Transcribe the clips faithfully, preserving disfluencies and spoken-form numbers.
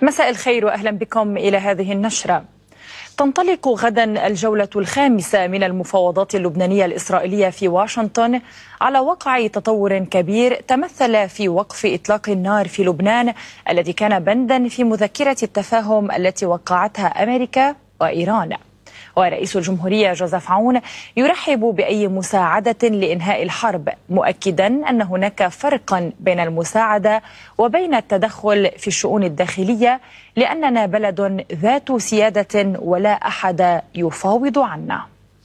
مساء الخير وأهلا بكم إلى هذه النشرة. تنطلق غدا الجولة الخامسة من المفاوضات اللبنانية الإسرائيلية في واشنطن على وقع تطور كبير تمثل في وقف إطلاق النار في لبنان الذي كان بندا في مذكرة التفاهم التي وقعتها أمريكا وإيران. ورئيس الجمهورية جوزيف عون يرحب بأي مساعدة لإنهاء الحرب، مؤكدا أن هناك فرقا بين المساعدة وبين التدخل في الشؤون الداخلية، لأننا بلد ذات سيادة ولا أحد يفاوض عنا.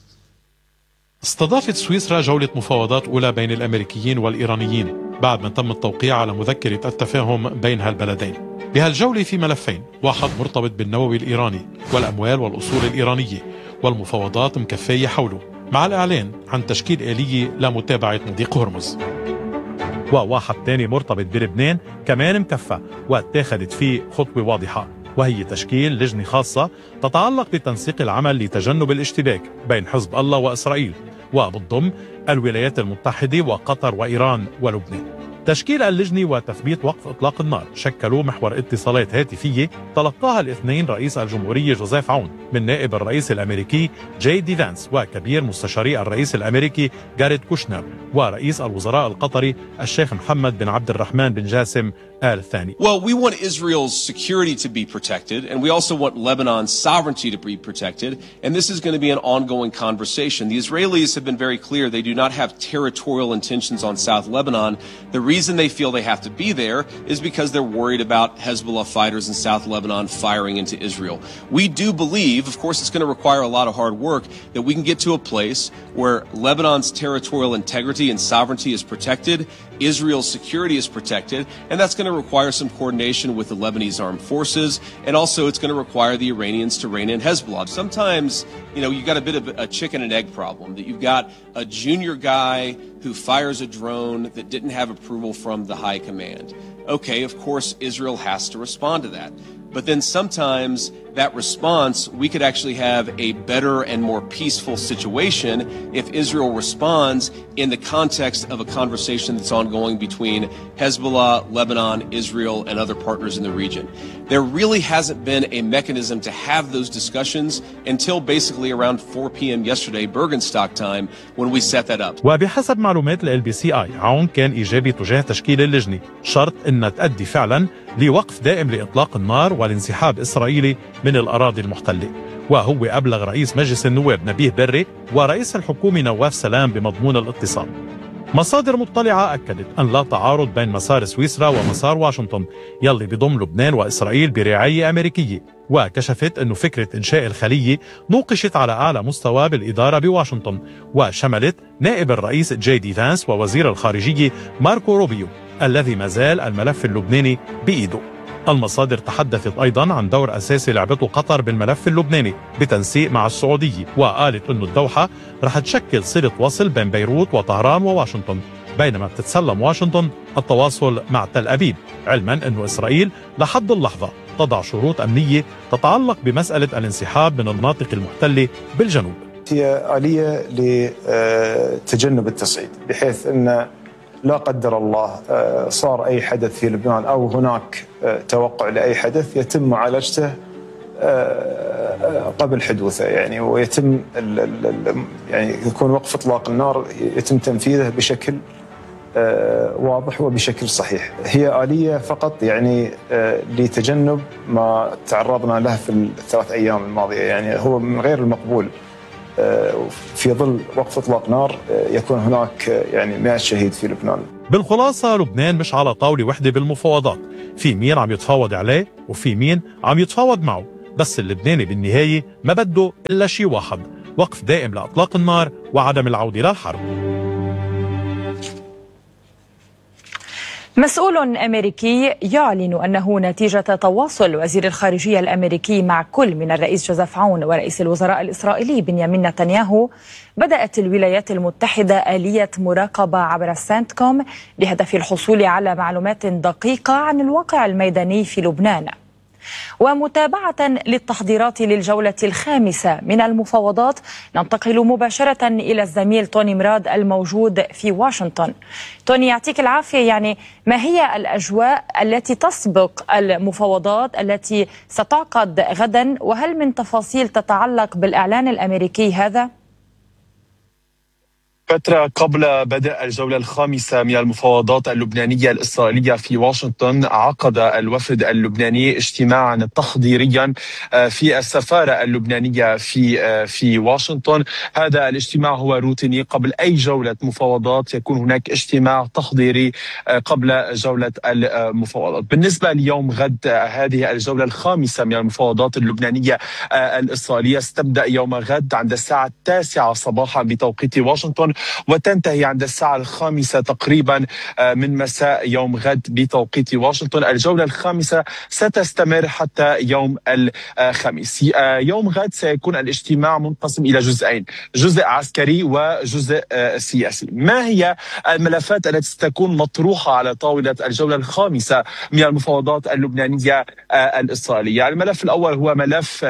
استضافت سويسرا جولة مفاوضات أولى بين الأمريكيين والإيرانيين بعد ما تم التوقيع على مذكرة التفاهم بين هالبلدين. بهالجولة في ملفين، واحد مرتبط بالنووي الإيراني والأموال والأصول الإيرانية، والمفاوضات مكفية حوله مع الإعلان عن تشكيل آلية لمتابعة مضيق هرمز. وواحد تاني مرتبط بلبنان كمان مكفى واتخذت فيه خطوة واضحة، وهي تشكيل لجنة خاصة تتعلق بتنسيق العمل لتجنب الاشتباك بين حزب الله وإسرائيل، وبتضم الولايات المتحدة وقطر وإيران ولبنان. تشكيل اللجنة وتثبيت وقف إطلاق النار شكلوا محور اتصالات هاتفية تلقاها الاثنين رئيس الجمهورية جوزيف عون من نائب الرئيس الأمريكي جي دي فانس وكبير مستشاري الرئيس الأمريكي جاريد كوشنر ورئيس الوزراء القطري الشيخ محمد بن عبد الرحمن بن جاسم آل ثاني. Well, we want Israel's security to be protected, and we also want Lebanon's sovereignty to be protected, and this is going to be an ongoing conversation. The Israelis have been very clear they do not have territorial intentions on South Lebanon. The reason they feel they have to be there is because they're worried about Hezbollah fighters in South Lebanon firing into Israel. We do believe, of course it's going to require a lot of hard work, that we can get to a place where Lebanon's territorial integrity and sovereignty is protected, Israel's security is protected, and that's going to require some coordination with the Lebanese armed forces, and also it's going to require the Iranians to rein in Hezbollah. Sometimes, you know, you've got a bit of a chicken and egg problem, that you've got a junior guy who fires a drone that didn't have approval from the high command. Okay, of course, Israel has to respond to that. But then sometimes that response, we could actually have a better and more peaceful situation if Israel responds in the context of a conversation that's ongoing between Hezbollah, Lebanon, Israel, and other partners in the region. There really hasn't been a mechanism to have those discussions until basically around four p.m. yesterday, Bergenstock time, when we set that up. وبحسب معلومات ال بي سي آي، عون كان إيجابي تجاه تشكيل اللجنة، شرط أنها تؤدي فعلا لوقف دائم لإطلاق النار والانسحاب إسرائيلي من الأراضي المحتلة. وهو أبلغ رئيس مجلس النواب نبيه بري ورئيس الحكومة نواف سلام بمضمون الاتصال. مصادر مطلعة أكدت أن لا تعارض بين مسار سويسرا ومسار واشنطن يلي بضم لبنان وإسرائيل برعاية أمريكية، وكشفت أن فكرة إنشاء الخلية نوقشت على أعلى مستوى بالإدارة بواشنطن، وشملت نائب الرئيس جي دي فانس ووزير الخارجية ماركو روبيو الذي ما زال الملف اللبناني بإيده. المصادر تحدثت أيضا عن دور أساسي لعبته قطر بالملف اللبناني بتنسيق مع السعودية، وقالت أن الدوحة رح تشكل صلة وصل بين بيروت وطهران وواشنطن، بينما بتتسلم واشنطن التواصل مع تل أبيب، علما أن إسرائيل لحد اللحظة تضع شروط أمنية تتعلق بمسألة الانسحاب من المناطق المحتلة بالجنوب. هي آلية لتجنب التصعيد، بحيث أن لا قدر الله صار أي حدث في لبنان أو هناك توقع لأي حدث يتم معالجته قبل حدوثه، يعني ويتم يعني يكون وقف إطلاق النار يتم تنفيذه بشكل واضح وبشكل صحيح. هي آلية فقط يعني لتجنب ما تعرضنا له في الثلاث أيام الماضية، يعني هو من غير المقبول في ظل وقف إطلاق نار يكون هناك يعني مئة شهيد في لبنان. بالخلاصة لبنان مش على طاولة وحدة بالمفاوضات، في مين عم يتفاوض عليه وفي مين عم يتفاوض معه، بس اللبناني بالنهاية ما بده إلا شيء واحد، وقف دائم لإطلاق النار وعدم العودة للحرب. مسؤول أمريكي يعلن أنه نتيجة تواصل وزير الخارجية الأمريكي مع كل من الرئيس جوزيف عون ورئيس الوزراء الإسرائيلي بنيامين نتنياهو، بدأت الولايات المتحدة آلية مراقبة عبر السنت كوم بهدف الحصول على معلومات دقيقة عن الواقع الميداني في لبنان. ومتابعة للتحضيرات للجولة الخامسة من المفاوضات ننتقل مباشرة إلى الزميل توني مراد الموجود في واشنطن. توني يعطيك العافية، يعني ما هي الأجواء التي تسبق المفاوضات التي ستعقد غدا، وهل من تفاصيل تتعلق بالإعلان الأمريكي هذا؟ فترة قبل بدء الجولة الخامسة من المفاوضات اللبنانية الإسرائيلية في واشنطن، عقد الوفد اللبناني اجتماعا تحضيريا في السفارة اللبنانية في في واشنطن. هذا الاجتماع هو روتيني قبل أي جولة مفاوضات، يكون هناك اجتماع تحضيري قبل جولة المفاوضات. بالنسبة ليوم غد، هذه الجولة الخامسة من المفاوضات اللبنانية الإسرائيلية ستبدأ يوم غد عند الساعة التاسعة صباحا بتوقيت واشنطن، وتنتهي عند الساعة الخامسة تقريبا من مساء يوم غد بتوقيت واشنطن. الجولة الخامسة ستستمر حتى يوم الخميس. يوم غد سيكون الاجتماع منقسم إلى جزئين، جزء عسكري وجزء سياسي. ما هي الملفات التي ستكون مطروحة على طاولة الجولة الخامسة من المفاوضات اللبنانية الإسرائيلية؟ الملف الأول هو ملف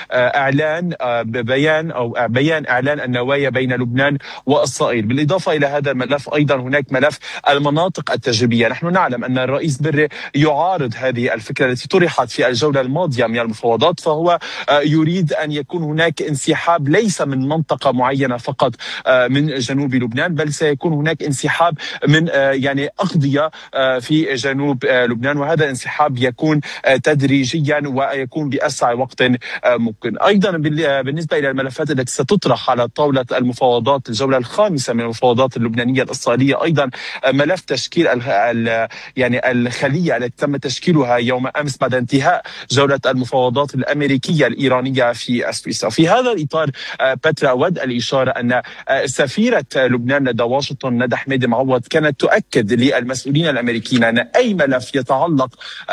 إعلان بيان أو بيان إعلان النوايا بين لبنان وإسرائيل. بالإضافة إلى هذا الملف أيضا هناك ملف المناطق التجريبية. نحن نعلم أن الرئيس بري يعارض هذه الفكرة التي طرحت في الجولة الماضية من المفاوضات، فهو يريد أن يكون هناك انسحاب ليس من منطقة معينة فقط من جنوب لبنان، بل سيكون هناك انسحاب من يعني أقضية في جنوب لبنان، وهذا الانسحاب يكون تدريجيا ويكون بأسرع وقت ممكن. أيضا بالنسبة إلى الملفات التي ستطرح على طاولة المفاوضات الجولة الخامسة من المفاوضات اللبنانية الإسرائيلية، أيضا ملف تشكيل ال يعني الخلية التي تم تشكيلها يوم أمس بعد انتهاء جولة المفاوضات الأمريكية الإيرانية في سويسرا. في هذا الإطار بترا أود الإشارة أن سفيرة لبنان لدى واشنطن ندى حميدي معوض كانت تؤكد للمسؤولين الأمريكيين أن أي ملف يتعلق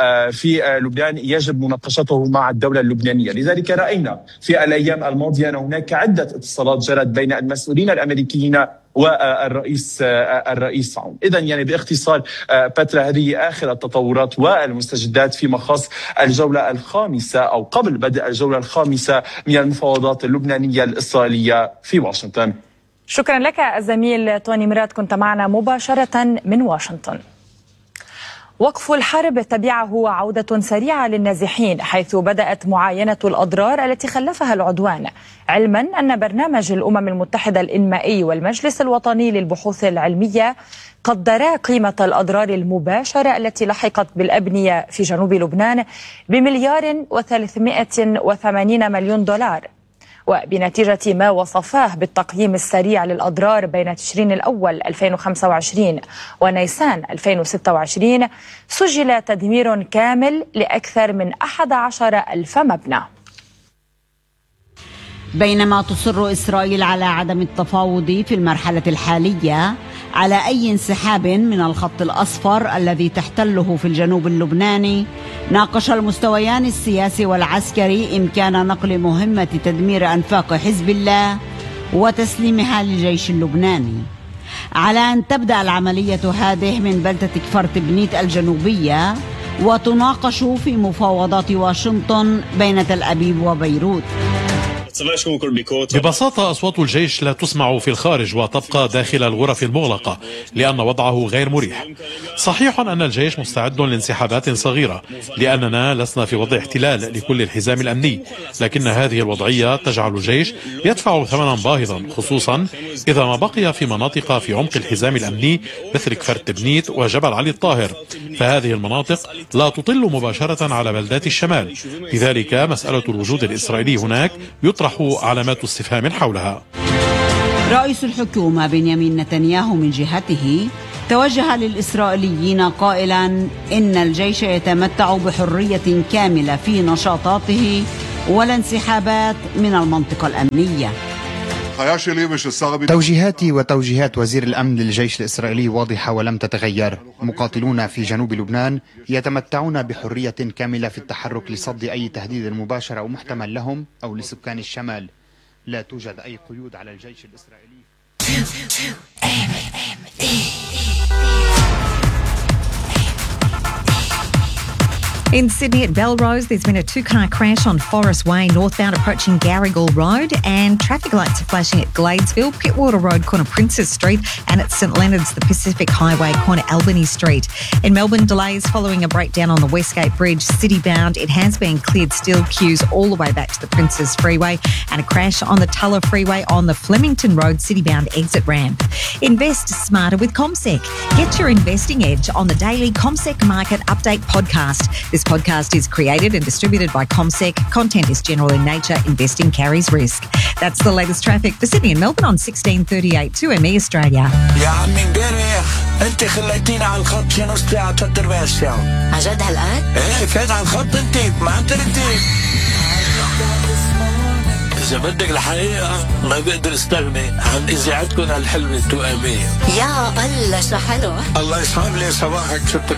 في لبنان يجب مناقشته مع الدولة اللبنانية. لذلك رأينا في الأيام الماضية أن هناك عدة اتصالات جرت بين المسؤولين الأمريكيين والرئيس الرئيس عون. إذا يعني باختصار بترا، هذه آخر التطورات والمستجدات فيما خص الجولة الخامسة أو قبل بدء الجولة الخامسة من المفاوضات اللبنانية الإسرائيلية في واشنطن. شكرا لك الزميل توني مراد، كنت معنا مباشرة من واشنطن. وقف الحرب تبعه عودة سريعة للنازحين، حيث بدأت معاينة الأضرار التي خلفها العدوان، علما أن برنامج الأمم المتحدة الإنمائي والمجلس الوطني للبحوث العلمية قدرا قيمة الأضرار المباشرة التي لحقت بالأبنية في جنوب لبنان بمليار وثلاثمائة وثمانين مليون دولار. وبنتيجة ما وصفاه بالتقييم السريع للأضرار بين تشرين الأول ألفين وخمسة وعشرين ونيسان ألفين وستة وعشرين، سجل تدمير كامل لأكثر من أحد عشر ألف مبنى. بينما تصر إسرائيل على عدم التفاوض في المرحلة الحالية على أي انسحاب من الخط الأصفر الذي تحتله في الجنوب اللبناني، ناقش المستويان السياسي والعسكري إمكان نقل مهمة تدمير أنفاق حزب الله وتسليمها للجيش اللبناني، على أن تبدأ العملية هذه من بلدة كفر تبنيت الجنوبية وتناقش في مفاوضات واشنطن بين تل أبيب وبيروت. ببساطة أصوات الجيش لا تسمع في الخارج وتبقى داخل الغرف المغلقة لأن وضعه غير مريح. صحيح أن الجيش مستعد لانسحابات صغيرة لأننا لسنا في وضع احتلال لكل الحزام الأمني، لكن هذه الوضعية تجعل الجيش يدفع ثمنا باهظا، خصوصا إذا ما بقي في مناطق في عمق الحزام الأمني مثل كفر تبنيت وجبل علي الطاهر، فهذه المناطق لا تطل مباشرة على بلدات الشمال. لذلك مسألة الوجود الإسرائيلي هناك يطرح علامات استفهام حولها. رئيس الحكومة بنيامين نتنياهو من جهته توجه للإسرائيليين قائلا إن الجيش يتمتع بحرية كاملة في نشاطاته ولا انسحابات من المنطقة الأمنية. توجيهاتي وتوجيهات وزير الأمن للجيش الإسرائيلي واضحة ولم تتغير. مقاتلون في جنوب لبنان يتمتعون بحرية كاملة في التحرك لصد أي تهديد مباشر أو محتمل لهم أو لسكان الشمال. لا توجد أي قيود على الجيش الإسرائيلي. In Sydney at Belrose, there's been a two-car crash on Forest Way, northbound approaching Garrigal Road, and traffic lights are flashing at Gladesville, Pittwater Road, corner Princess Street, and at St Leonard's, the Pacific Highway, corner Albany Street. In Melbourne, delays following a breakdown on the Westgate Bridge, city-bound. It has been cleared, still queues all the way back to the Princes Freeway, and a crash on the Tulla Freeway on the Flemington Road, city-bound exit ramp. Invest smarter with CommSec. Get your investing edge on the daily CommSec Market Update podcast. This podcast is created and distributed by CommSec. Content is general in nature. Investing carries risk. That's the latest traffic for Sydney and Melbourne on sixteen thirty-eight two M E Australia. يا عمي امبارح انت خليتيني على الخط شي نص ساعة ثلاث ارباع ساعة. عن جد هالقد؟ ايه كنت على الخط انت ما عم تردي. إذا بدك الحقيقة ما بقدر استغني عن إذاعتكم هالحلوة تو أمي. يا الله شو حلو. الله يسعد لي صباحك ست